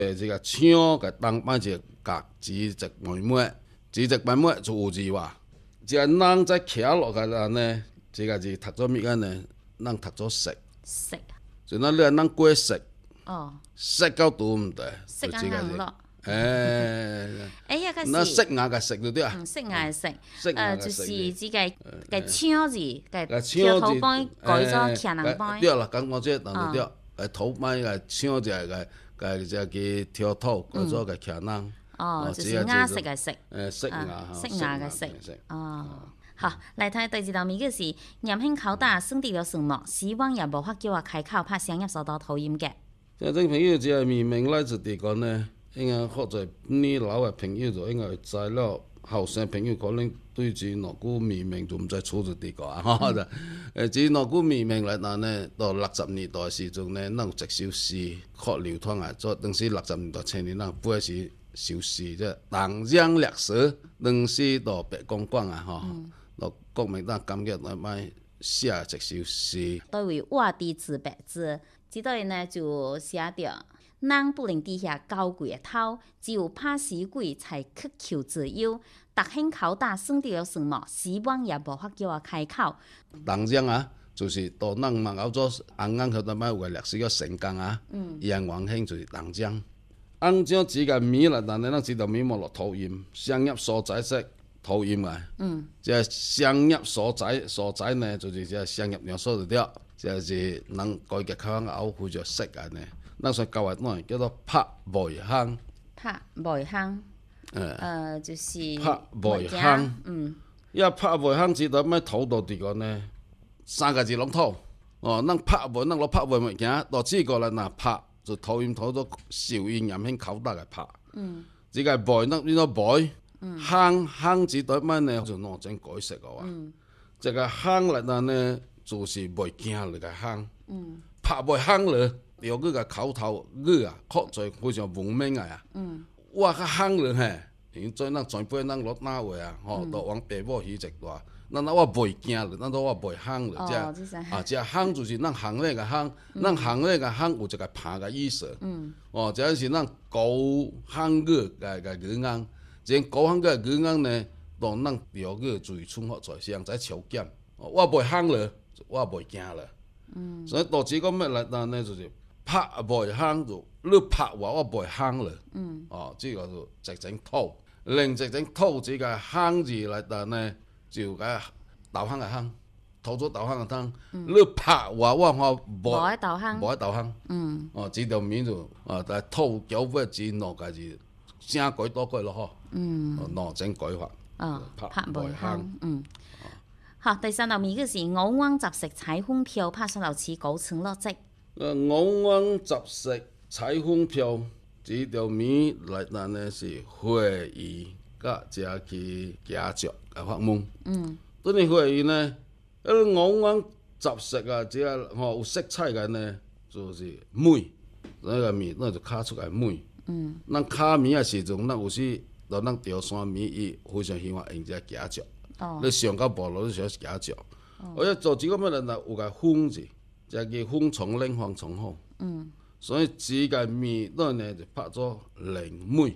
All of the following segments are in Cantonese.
這個槍嘅當擺一個指直妹妹，指直妹妹就有字話，這個人在徛落嘅人呢，這個字讀咗咩嘅呢？人讀咗食， 食就那你係人過食， 哦， 食到肚唔對， 食就這個字。 咯。 誒， 個那食牙嘅食對對啊？ 食牙嘅食，就是這個槍字，個橋頭擺改咗徛人擺。 對啦，咁我即係當對，頭擺嘅槍就係個就叫跳土，改咗個徛人。 哦，就是牙食嘅食。 食牙， 食牙嘅食。哦，好，嚟睇第二道題嘅是嚴慶考打勝得了什麼？希望也無法叫我開口拍聲音收到討厭嘅。 即係朋友就係明明嚟自地講呢。應該或者你老嘅朋友就應該知了，後生朋友可能對住嗰股明明就唔知處住啲個啊，至於嗰股明明嚟講呢，到60年代時陣呢，咱有一首詩學流傳啊，做當時60年代前年咱背是首詩即東江歷史，當時到白公館啊，到國民黨感覺來買寫一首詩。 對為畫地自白字，這度呢就寫着。人不能低下高貴嘅頭，只有怕死鬼才渴求自由。達興考打勝得了什麼？希望也無法叫我開口。 東江啊，就是到咱嘛搞咗紅江佢哋買有個歷史叫成江啊，伊個原型就是東江。紅江只個米啦，但係咱知道米冇落土音，商業所在識土音嘅。即係商業所在呢，就是即係商業場所對，即係人改革開放後佢就識嘅呢。咱所教嘅內叫做拍賣行， 拍賣行，就是拍賣行，因為拍賣行指到咩土度地個呢？3個字攏土，咱拍賣，咱攞拍賣物件，到此個啦，嗱拍就土音土到韶音嚴慶考打嘅拍，這個賣咱變咗賣，行指到咩呢？就攞整改色個話，這個行嚟嗱呢，就是賣件嚟嘅行，拍賣行咧。有嗰個口頭語啊，確在非常文明嘅啊。我較行咧嘿，現在咱全輩咱落哪位啊？到往爸母起直話，咱我賣件咧，咱我賣行咧，即係行就是咱行咧個行，咱行咧個行有一個拍嘅意思。這是咱古行語嘅語言，這古行語嘅語言呢，當咱有個最充分在上在求檢。我賣行咧，我賣件咧。所以到此個咩嚟講呢？就是拍賣行就你拍話我賣行咧，這個就直整土，另直整土這個行字嚟講呢，就個豆行嘅行，土咗豆行嘅湯，你拍話我冇喺豆行， 冇喺豆行，這條面就但係土腳尾字落個字，正改多改咯嗬，攞整改法， 拍賣行，好，第三道題嘅是我往集食彩虹票，拍上樓似高層落積。 我往集食彩虹票，這條面嚟講呢是會議甲這去家族嘅發問。當然會議呢，我往集食啊，這有色彩嘅呢，就是梅，那個面那就卡出來梅。咱卡面嘅時陣，咱有時到咱潮汕面，伊非常喜歡用這家族。你上到部落都想家族。我一做這個乜呢？有個風字。就叫風從靈方從好，所以這個面呢就拍咗靈梅。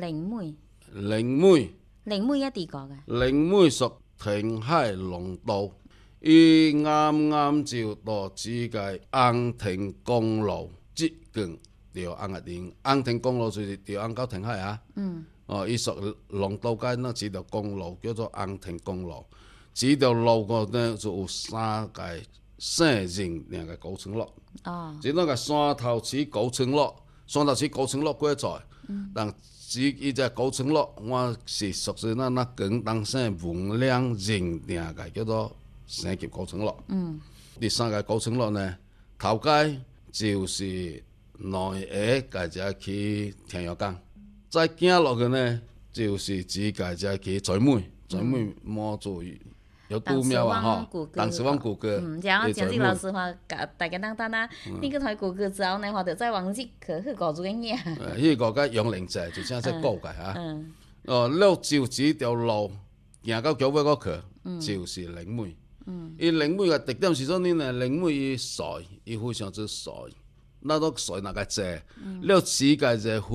靈梅一啲個嘅。 靈梅屬填海龍道，伊啱啱就到這個安亭公路接近條安嘅點，安亭公路就是條安到填海啊。伊屬龍道街那這條公路叫做安亭公路，這條路個呢就有3個。山人兩個高層落，即那個山頭市高層落，山頭市高層落過在，但伊只高層落，我是屬於那廣東省文良人兩個叫做三級高層落。第3個高層落呢，頭街就是內下個只去天佑港，再行落去呢就是只個只去水梅冇注意。有古廟啊，當時往古歌。 然後講句老實話，大家等啊，呢個台古歌之後呢，我就再往日去搞住個嘢。 呢個個楊凌仔就真係高嘅嚇。了就這條路行到橋尾嗰去，就是靈梅。伊靈梅嘅特點是啥呢？靈梅伊水，伊非常之水，那都水那個濟，了此個就